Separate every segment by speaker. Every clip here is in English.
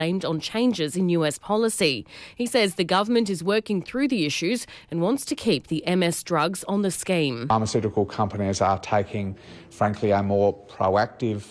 Speaker 1: aimed on changes in US policy. He says the government is working through the issues and wants to keep the MS drugs on the scheme.
Speaker 2: Pharmaceutical companies are taking, frankly, a more proactive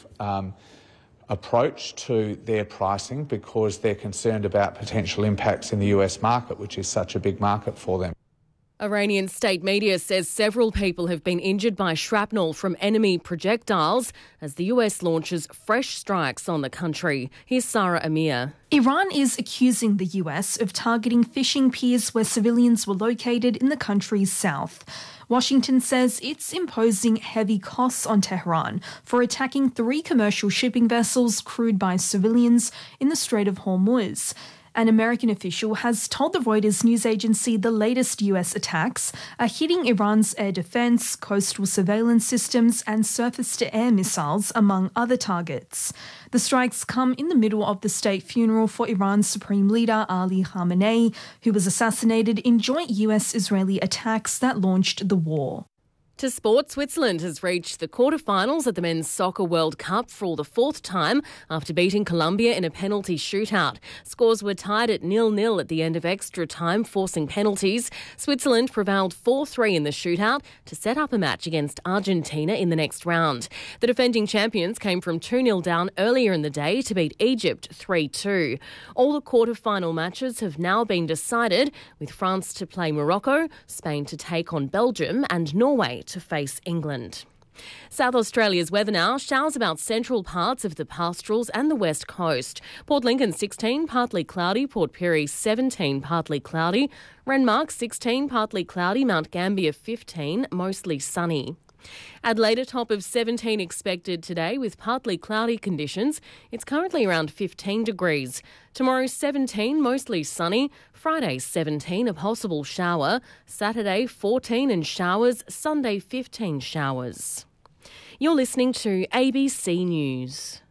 Speaker 2: approach to their pricing because they're concerned about potential impacts in the US market, which is such a big market for them.
Speaker 1: Iranian state media says several people have been injured by shrapnel from enemy projectiles as the US launches fresh strikes on the country. Here's Sarah Amir.
Speaker 3: Iran is accusing the US of targeting fishing piers where civilians were located in the country's south. Washington says it's imposing heavy costs on Tehran for attacking 3 commercial shipping vessels crewed by civilians in the Strait of Hormuz. An American official has told the Reuters news agency the latest US attacks are hitting Iran's air defense, coastal surveillance systems and surface-to-air missiles, among other targets. The strikes come in the middle of the state funeral for Iran's supreme leader Ali Khamenei, who was assassinated in joint US-Israeli attacks that launched the war.
Speaker 1: To sport, Switzerland has reached the quarterfinals at the Men's Soccer World Cup for the 4th time after beating Colombia in a penalty shootout. Scores were tied at 0-0 at the end of extra time, forcing penalties. Switzerland prevailed 4-3 in the shootout to set up a match against Argentina in the next round. The defending champions came from 2-0 down earlier in the day to beat Egypt 3-2. All the quarterfinal matches have now been decided, with France to play Morocco, Spain to take on Belgium and Norway to face England. South Australia's weather now. Showers about central parts of the pastorals and the west coast. Port Lincoln 16, partly cloudy. Port Pirie 17, partly cloudy. Renmark 16, partly cloudy. Mount Gambier 15, mostly sunny. Adelaide, a top of 17 expected today with partly cloudy conditions. It's currently around 15 degrees. Tomorrow 17, mostly sunny. Friday 17, a possible shower. Saturday 14 and showers. Sunday 15 showers. You're listening to ABC News.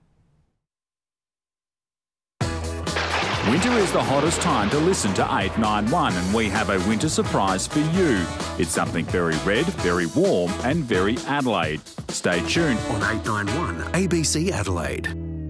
Speaker 4: Winter is the hottest time to listen to 891 and we have a winter surprise for you. It's something very red, very warm and very Adelaide. Stay tuned
Speaker 5: on 891 ABC Adelaide.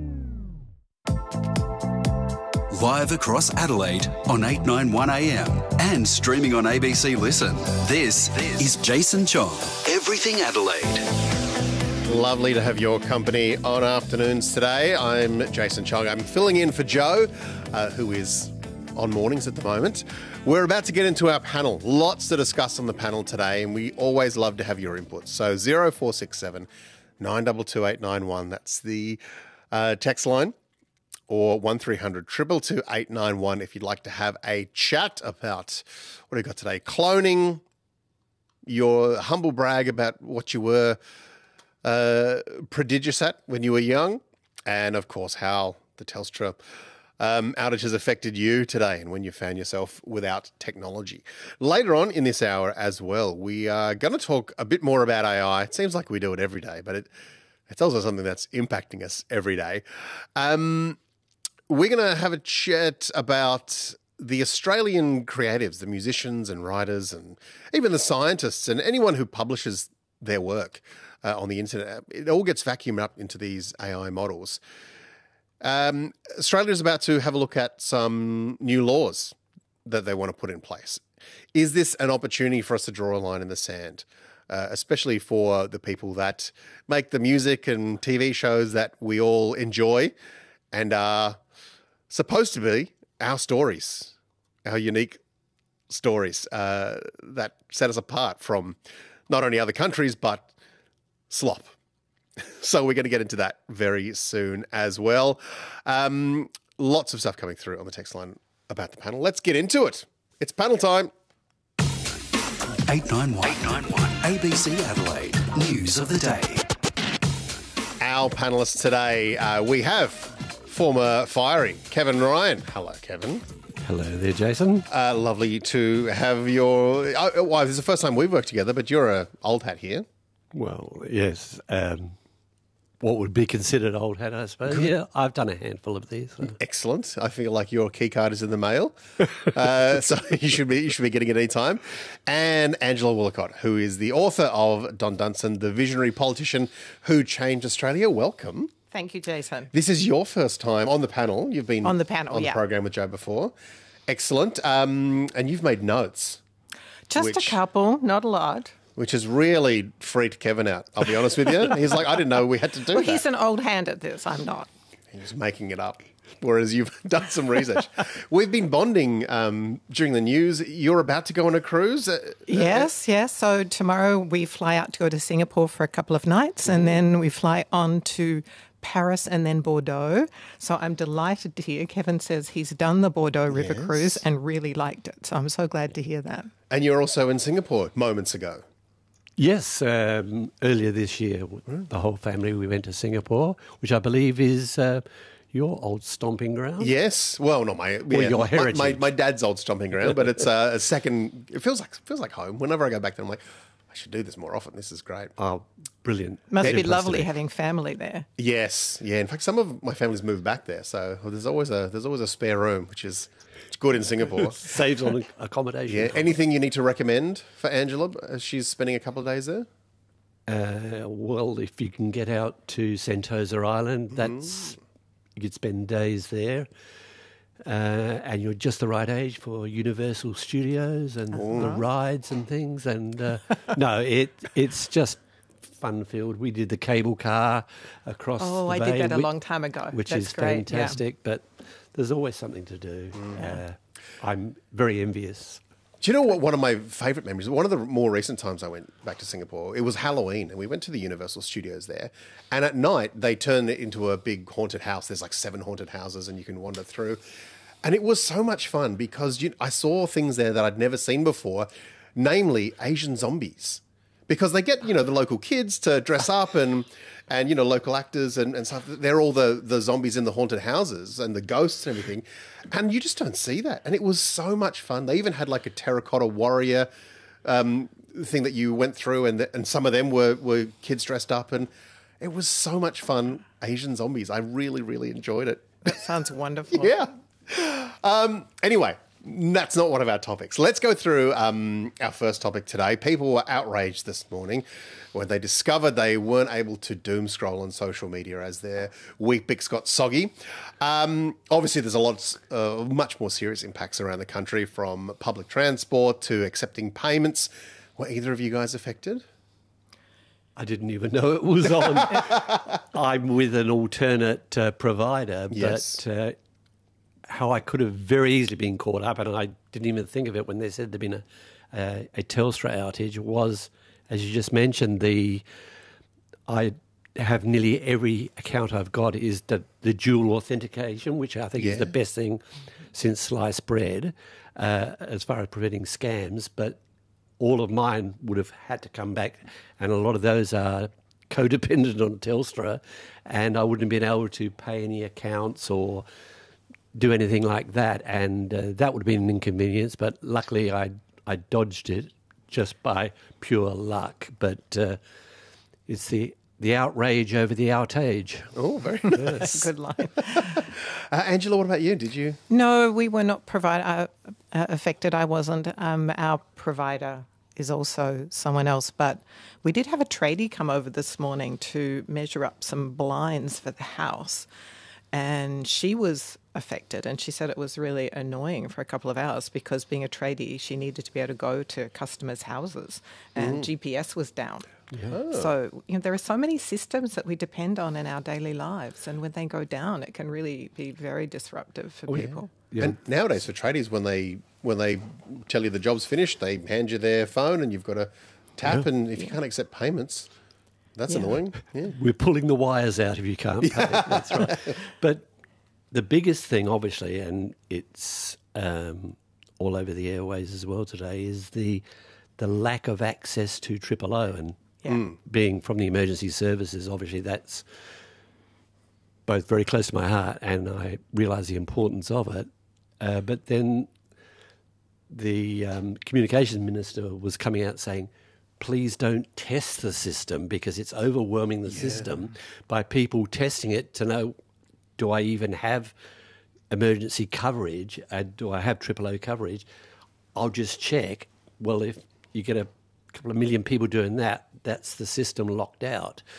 Speaker 5: Live across Adelaide on 891 AM and streaming on ABC Listen. This is Jason Chong, Everything Adelaide.
Speaker 6: Lovely to have your company on afternoons today. I'm Jason Chong. I'm filling in for Joe, who is on mornings at the moment. We're about to get into our panel. Lots to discuss on the panel today, and we always love to have your input. So 0467 922 891, that's the text line, or 1300 222 891 if you'd like to have a chat about what have you got today? Cloning, your humble brag about what you were prodigious at when you were young, and of course how the Telstra outage has affected you today and when you found yourself without technology. Later on in this hour as well, we are going to talk a bit more about AI. It seems like we do it every day, but it's also something that's impacting us every day. We're going to have a chat about the Australian creatives, the musicians and writers and even the scientists and anyone who publishes their work on the internet. It all gets vacuumed up into these AI models. Australia is about to have a look at some new laws that they want to put in place. Is this an opportunity for us to draw a line in the sand, especially for the people that make the music and TV shows that we all enjoy and are supposed to be our stories, our unique stories that set us apart from not only other countries, but slop. So we're going to get into that very soon as well. Lots of stuff coming through on the text line about the panel. Let's get into it. It's panel time.
Speaker 5: 891 ABC Adelaide. News of the day.
Speaker 6: Our panellists today, we have former Fiery, Kevin Ryan. Hello, Kevin.
Speaker 7: Hello there, Jason.
Speaker 6: Lovely to have your... well, this is the first time we've worked together, but you're an old hat here.
Speaker 7: Well, yes. What would be considered old hat, I suppose.
Speaker 6: Good.
Speaker 7: Yeah, I've done a handful of these. So.
Speaker 6: Excellent. I feel like your key card is in the mail, so you should be getting it any time. And Angela Woolacott, who is the author of Don Dunson, the visionary politician who changed Australia. Welcome.
Speaker 8: Thank you, Jason.
Speaker 6: This is your first time on the panel. You've been
Speaker 8: On the panel,
Speaker 6: on the
Speaker 8: yeah.
Speaker 6: program with Joe before. Excellent. And you've made notes,
Speaker 8: Just a couple, not a lot.
Speaker 6: which has really freaked Kevin out, I'll be honest with you. He's like, I didn't know we had to do
Speaker 8: Well,
Speaker 6: that.
Speaker 8: he's an old hand at this. I'm not.
Speaker 6: He's making it up, whereas you've done some research. We've been bonding during the news. You're about to go on a cruise.
Speaker 8: Yes. So tomorrow we fly out to go to Singapore for a couple of nights, and then we fly on to Paris and then Bordeaux. So I'm delighted to hear Kevin says he's done the Bordeaux River cruise and really liked it. So I'm so glad to hear that.
Speaker 6: And you're also in Singapore moments ago.
Speaker 7: Yes, earlier this year, the whole family, we went to Singapore, which I believe is your old stomping ground.
Speaker 6: Yes. Well, not my...
Speaker 7: your heritage.
Speaker 6: My dad's old stomping ground, but it's a second... It feels like home. Whenever I go back there, I'm like, I should do this more often. This is great.
Speaker 7: Oh, brilliant.
Speaker 8: Must
Speaker 7: Very
Speaker 8: be
Speaker 7: impressed
Speaker 8: lovely
Speaker 7: with it.
Speaker 8: having family there.
Speaker 6: Yes. Yeah. In fact, some of my family's moved back there, so there's always a spare room, which is good in Singapore.
Speaker 7: Saves on accommodation.
Speaker 6: Yeah. Anything you need to recommend for Angela as she's spending a couple of days there?
Speaker 7: Well, if you can get out to Sentosa Island, you could spend days there. And you're just the right age for Universal Studios and the rides and things. And no, it's just fun-filled. We did the cable car across the
Speaker 8: I
Speaker 7: bay,
Speaker 8: did that a long time ago.
Speaker 7: which
Speaker 8: That's
Speaker 7: is
Speaker 8: great,
Speaker 7: fantastic. But there's always something to do. I'm very envious.
Speaker 6: Do you know what one of my favourite memories, one of the more recent times I went back to Singapore, it was Halloween and we went to the Universal Studios there, and at night they turned it into a big haunted house. There's like 7 haunted houses and you can wander through. And it was so much fun because I saw things there that I'd never seen before, namely Asian zombies. Because they get, the local kids to dress up and local actors and stuff. They're all the zombies in the haunted houses and the ghosts and everything. And you just don't see that. And it was so much fun. They even had like a terracotta warrior thing that you went through and some of them were kids dressed up. And it was so much fun. Asian zombies. I really, really enjoyed it.
Speaker 8: That sounds wonderful.
Speaker 6: Yeah. Anyway, that's not one of our topics. Let's go through our first topic today. People were outraged this morning when they discovered they weren't able to doom scroll on social media as their Weet-Bix got soggy. Obviously, there's a lot of much more serious impacts around the country, from public transport to accepting payments. Were either of you guys affected?
Speaker 7: I didn't even know it was on. I'm with an alternate provider,
Speaker 6: Yes.
Speaker 7: but how I could have very easily been caught up, and I didn't even think of it when they said there'd been a Telstra outage, was, as you just mentioned, I have nearly every account I've got is the dual authentication, which I think is the best thing since sliced bread as far as preventing scams, but all of mine would have had to come back, and a lot of those are codependent on Telstra, and I wouldn't have been able to pay any accounts or do anything like that, and that would have been an inconvenience, but luckily I dodged it just by pure luck. But it's the outrage over the outage.
Speaker 6: Oh, very nice.
Speaker 8: Good line.
Speaker 6: Angela, what about you? Did you?
Speaker 8: No, we were not affected. I wasn't. Our provider is also someone else. But we did have a tradie come over this morning to measure up some blinds for the house. And she was affected, and she said it was really annoying for a couple of hours because, being a tradie, she needed to be able to go to customers' houses, and GPS was down. Yeah. So there are so many systems that we depend on in our daily lives, and when they go down, it can really be very disruptive for people.
Speaker 7: Yeah.
Speaker 6: And nowadays for tradies, when they tell you the job's finished, they hand you their phone and you've got to tap, and if you can't accept payments, that's annoying. Yeah.
Speaker 7: We're pulling the wires out if you can't pay. That's right. But the biggest thing, obviously, and it's all over the airways as well today, is the lack of access to 000. And being from the emergency services, obviously that's both very close to my heart, and I realise the importance of it. But then the communications minister was coming out saying, please don't test the system because it's overwhelming the system by people testing it to know, do I even have emergency coverage? Do I have 000 coverage? I'll just check. Well, if you get a couple of million people doing that, that's the system locked out.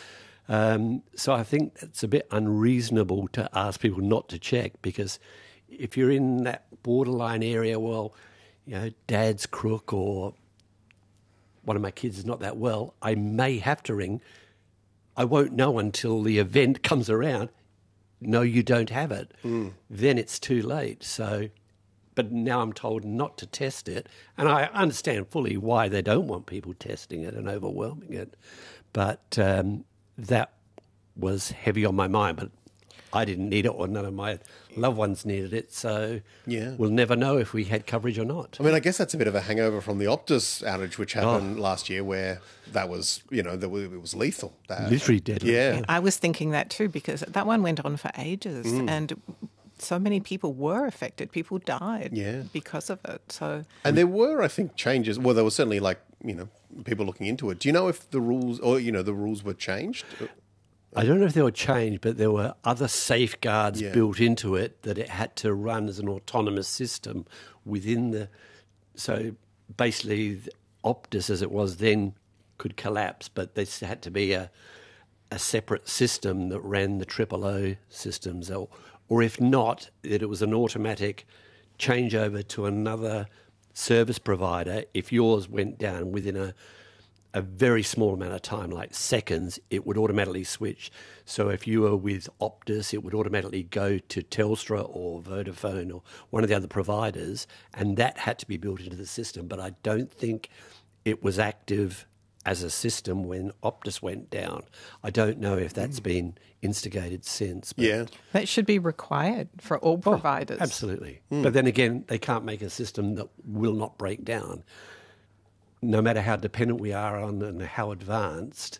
Speaker 7: So I think it's a bit unreasonable to ask people not to check, because if you're in that borderline area, well, you know, dad's crook or one of my kids is not that well, I may have to ring. I won't know until the event comes around. No, you don't have it. Then it's too late. So, but now I'm told not to test it. And I understand fully why they don't want people testing it and overwhelming it. But that was heavy on my mind. But I didn't need it, or none of my loved ones needed it. So we'll never know if we had coverage or not.
Speaker 6: I mean, I guess that's a bit of a hangover from the Optus outage, which happened last year, where that was, you know, it was lethal.
Speaker 7: Literally deadly.
Speaker 6: Yeah.
Speaker 8: I was thinking that too, because that one went on for ages and so many people were affected. People died because of it. So,
Speaker 6: and there were, I think, changes. Well, there was certainly, like, you know, people looking into it. Do you know if the rules, or, you know, the rules were changed?
Speaker 7: I don't know if they were changed, but there were other safeguards built into it, that it had to run as an autonomous system within the... So basically, Optus, as it was then, could collapse, but there had to be a separate system that ran the O systems, or if not, that it was an automatic changeover to another service provider. If yours went down within a very small amount of time, like seconds, it would automatically switch. So if you were with Optus, it would automatically go to Telstra or Vodafone or one of the other providers, and that had to be built into the system. But I don't think it was active as a system when Optus went down. I don't know if that's been instigated since. But
Speaker 8: that should be required for all providers.
Speaker 7: Absolutely. But then again, they can't make a system that will not break down. No matter how dependent we are on and how advanced,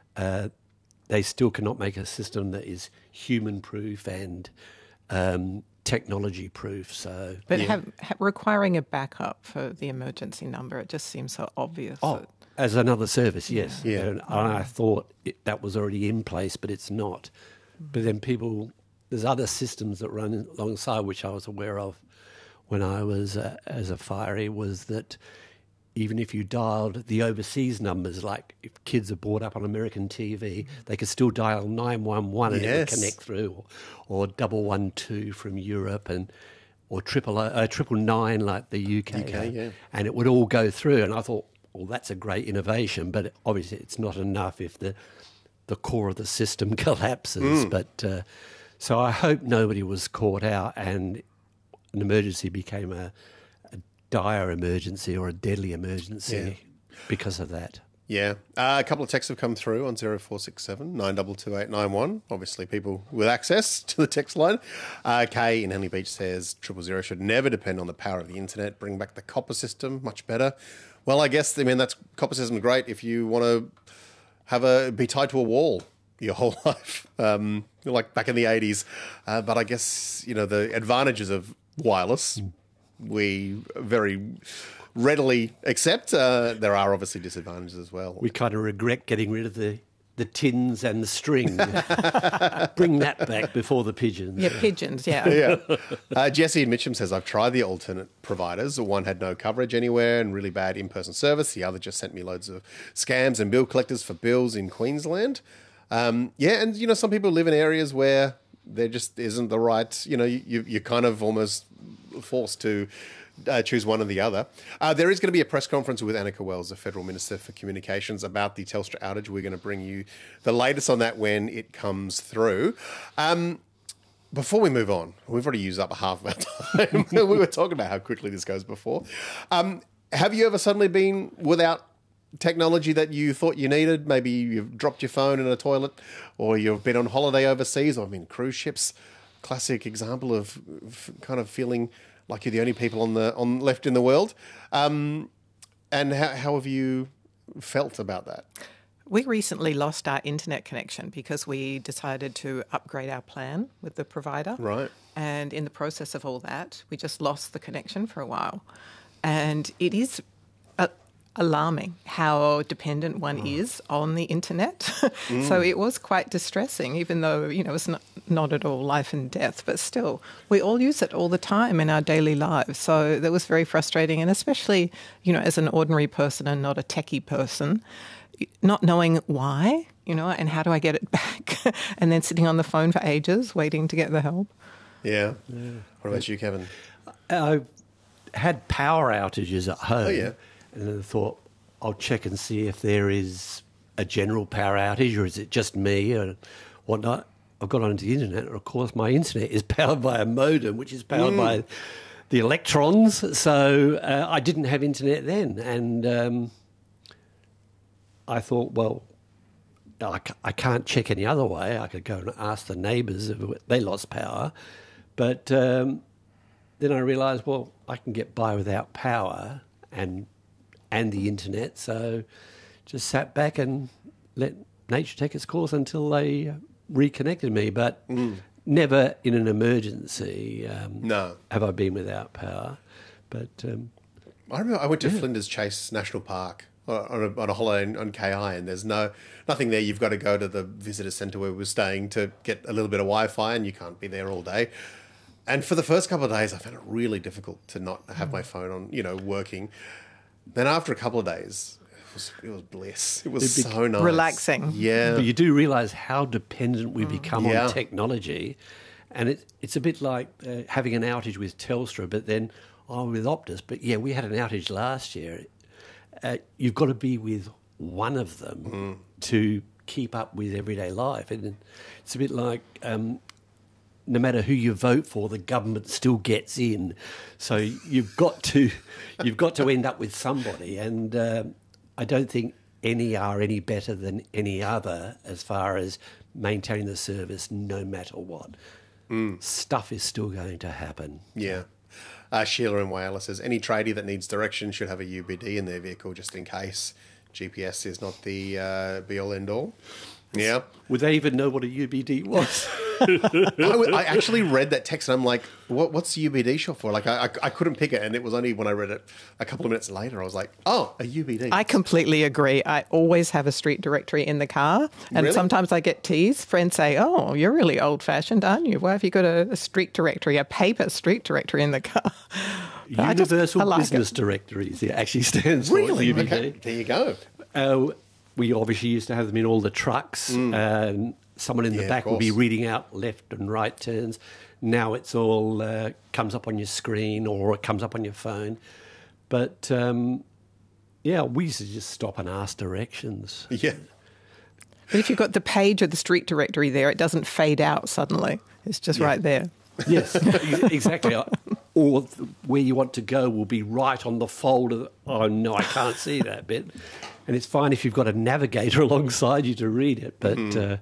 Speaker 7: they still cannot make a system that is human-proof and technology-proof. So,
Speaker 8: but requiring a backup for the emergency number, it just seems so obvious.
Speaker 7: As another service, yes. Yeah. And I thought that was already in place, but it's not. But then there's other systems that run alongside, which I was aware of when I was as a firey, was that even if you dialed the overseas numbers, like if kids are brought up on American TV, they could still dial 911 and it would connect through, or 112 from Europe, or 999 like the UK, and it would all go through. And I thought, well, that's a great innovation, but obviously it's not enough if the core of the system collapses. But so I hope nobody was caught out and an emergency became a dire emergency or a deadly emergency because of that.
Speaker 6: Yeah. A couple of texts have come through on 0467 922 891. Obviously, people with access to the text line. Kay in Henley Beach says 000 should never depend on the power of the internet. Bring back the copper system, much better. Well, I guess, that's copper system great if you want to be tied to a wall your whole life, like back in the 80s. But I guess, the advantages of wireless, we very readily accept. There are obviously disadvantages as well.
Speaker 7: We kind of regret getting rid of the tins and the string. Bring that back before the pigeons.
Speaker 8: Yeah, pigeons, yeah.
Speaker 6: Jesse in Mitcham says, I've tried the alternate providers. One had no coverage anywhere and really bad in-person service. The other just sent me loads of scams and bill collectors for bills in Queensland. And, some people live in areas where there just isn't the right, you're kind of almost forced to choose one or the other. There is going to be a press conference with Annika Wells, the Federal Minister for Communications, about the Telstra outage. We're going to bring you the latest on that when it comes through. Before we move on, we've already used up half of our time. We were talking about how quickly this goes before. Have you ever suddenly been without technology that you thought you needed? Maybe you've dropped your phone in a toilet, or you've been on holiday overseas, or cruise ships. Classic example of kind of feeling like you're the only people on left in the world. And how have you felt about that?
Speaker 8: We recently lost our internet connection because we decided to upgrade our plan with the provider.
Speaker 6: Right.
Speaker 8: And in the process of all that, we just lost the connection for a while. And it is alarming how dependent one is on the internet. So it was quite distressing, even though, it's not at all life and death, but still, we all use it all the time in our daily lives. So that was very frustrating. And especially, as an ordinary person and not a techie person, not knowing why, and how do I get it back? And then sitting on the phone for ages waiting to get the help.
Speaker 6: Yeah. What about you, Kevin?
Speaker 7: I had power outages at home.
Speaker 6: Oh, yeah.
Speaker 7: And then I thought, I'll check and see if there is a general power outage or is it just me or whatnot. I've got onto the internet, and of course my internet is powered by a modem, which is powered by the electrons. So I didn't have internet then. And I thought, well, I can't check any other way. I could go and ask the neighbours if they lost power. But then I realised, well, I can get by without power and the internet. So just sat back and let nature take its course until they reconnected me. But never in an emergency
Speaker 6: No.
Speaker 7: have I been without power. But
Speaker 6: I remember I went to Flinders Chase National Park on a holiday on KI, and there's nothing there. You've got to go to the visitor centre where we were staying to get a little bit of Wi-Fi, and you can't be there all day. And for the first couple of days, I found it really difficult to not have my phone on, working. Then after a couple of days, it was bliss. It was so nice.
Speaker 8: Relaxing.
Speaker 6: Yeah.
Speaker 7: But you do realise how dependent we become on technology. And it's a bit like having an outage with Telstra, but then with Optus. But yeah, we had an outage last year. You've got to be with one of them to keep up with everyday life. And it's a bit like no matter who you vote for, the government still gets in. So you've got to end up with somebody. And I don't think any are any better than any other as far as maintaining the service no matter what. Stuff is still going to happen.
Speaker 6: Yeah. Sheila in Whyalla says, any tradie that needs direction should have a UBD in their vehicle just in case. GPS is not the be-all, end-all. Yeah.
Speaker 7: Would they even know what a UBD was?
Speaker 6: I actually read that text and I'm like, what's UBD short for? Like, I couldn't pick it, and it was only when I read it a couple of minutes later I was like, oh, a UBD.
Speaker 8: I completely agree. I always have a street directory in the car, and
Speaker 6: Really?
Speaker 8: sometimes I get teased. Friends say, oh, you're really old-fashioned, aren't you? Why have you got a street directory, a paper street directory in the car?
Speaker 7: Universal
Speaker 8: I like
Speaker 7: Business
Speaker 8: it.
Speaker 7: Directories. It actually stands for
Speaker 6: Really?
Speaker 7: UBD.
Speaker 6: Okay, there you go.
Speaker 7: We obviously used to have them in all the trucks. And someone in the
Speaker 6: Yeah, of
Speaker 7: back would be
Speaker 6: course.
Speaker 7: reading out left and right turns. Now it's all comes up on your screen or it comes up on your phone. But, we used to just stop and ask directions.
Speaker 6: Yeah.
Speaker 8: But if you've got the page of the street directory there, it doesn't fade out suddenly. It's just right there.
Speaker 7: Yes, exactly. Or where you want to go will be right on the folder. Oh, no, I can't see that bit. And it's fine if you've got a navigator alongside you to read it, but no.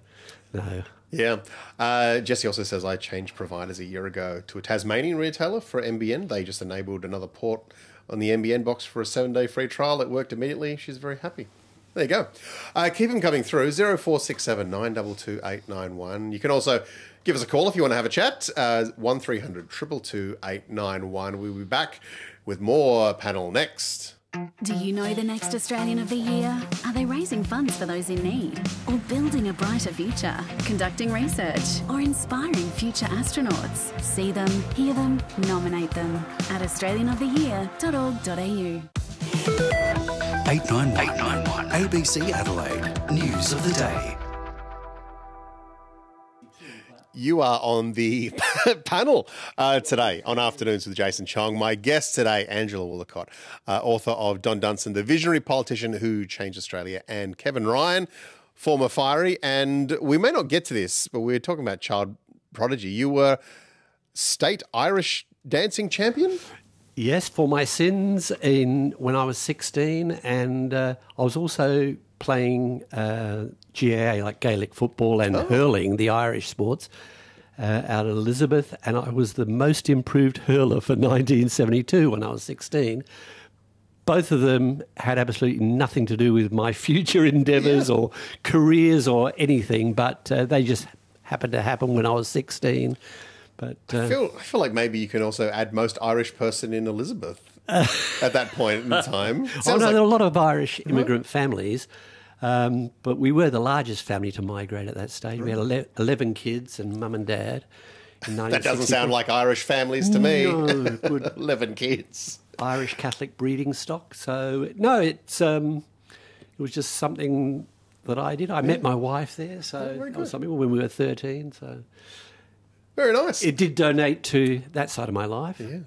Speaker 6: Yeah. Jesse also says, I changed providers a year ago to a Tasmanian retailer for NBN. They just enabled another port on the NBN box for a 7-day free trial. It worked immediately. She's very happy. There you go. Keep them coming through, 0467 922 891. You can also give us a call if you want to have a chat, 1300 222 891. We'll be back with more panel next.
Speaker 9: Do you know the next Australian of the Year? Are they raising funds for those in need? Or building a brighter future? Conducting research? Or inspiring future astronauts? See them, hear them, nominate them at australianoftheyear.org.au.
Speaker 5: 891 ABC Adelaide. News of the day.
Speaker 6: You are on the panel today on Afternoons with Jason Chong. My guest today, Angela Woolacott, author of Don Dunstan, the visionary politician who changed Australia, and Kevin Ryan, former fiery. And we may not get to this, but we're talking about child prodigy. You were state Irish dancing champion?
Speaker 7: Yes, for my sins when I was 16, and I was also playing GAA, like Gaelic football and hurling, the Irish sports, out of Elizabeth, and I was the most improved hurler for 1972 when I was 16. Both of them had absolutely nothing to do with my future endeavours or careers or anything, but they just happened to happen when I was 16. But
Speaker 6: I feel like maybe you can also add most Irish person in Elizabeth at that point in time.
Speaker 7: There are a lot of Irish immigrant families, but we were the largest family to migrate at that stage. We had 11 kids and mum and dad.
Speaker 6: That doesn't sound like Irish families to me.
Speaker 7: No, good
Speaker 6: 11 kids.
Speaker 7: Irish Catholic breeding stock. So, no, it was just something that I did. I met my wife there, so
Speaker 6: very
Speaker 7: that was
Speaker 6: good.
Speaker 7: something when we were 13. So
Speaker 6: Very nice.
Speaker 7: it did donate to that side of my life.
Speaker 6: Yeah.